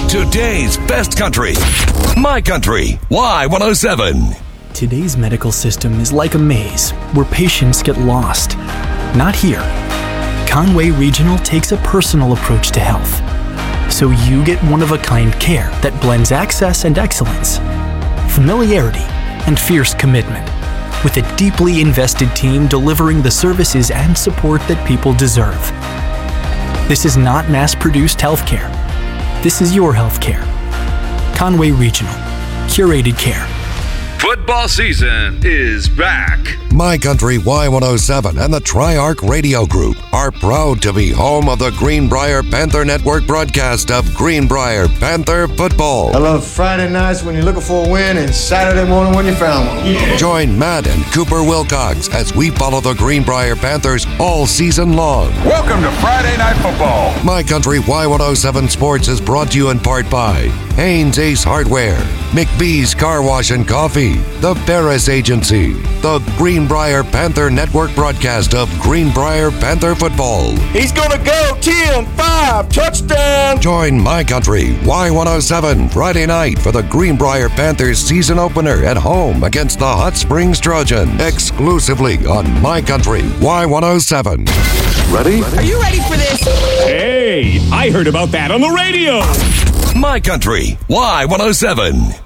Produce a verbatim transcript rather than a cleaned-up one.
Today's best country. My Country Y one oh seven. Today's medical system is like a maze where patients get lost. Not here. Conway Regional takes a personal approach to health. So you get one-of-a-kind care that blends access and excellence, familiarity and fierce commitment, with a deeply invested team delivering the services and support that people deserve. This is not mass-produced healthcare. This is your healthcare. Conway Regional. Curated care. Football season is back. My Country Y one oh seven and the Tri-Arc Radio Group are proud to be home of the Greenbrier Panther Network broadcast of Greenbrier Panther Football. I love Friday nights when you're looking for a win and Saturday morning when you found one. Yeah. Join Matt and Cooper Wilcox as we follow the Greenbrier Panthers all season long. Welcome to Friday Night Football. My Country Y one oh seven Sports is brought to you in part by Haynes Ace Hardware, McBee's Car Wash and Coffee, the Barris Agency, the Greenbrier Panther Network broadcast of Greenbrier Panther Football. He's gonna go, Tim, five, touchdown! Join My Country Y one oh seven Friday night for the Greenbrier Panthers season opener at home against the Hot Springs Trojans, exclusively on My Country Y one oh seven. Ready? Are you ready for this? Hey, I heard about that on the radio. My Country Y one oh seven.